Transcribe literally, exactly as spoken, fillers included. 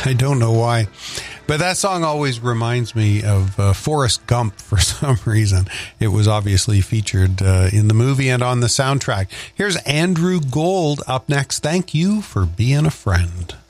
I don't know why. But that song always reminds me of uh, Forrest Gump for some reason. It was obviously featured uh, in the movie and on the soundtrack. Here's Andrew Gold up next. Thank you for being a friend.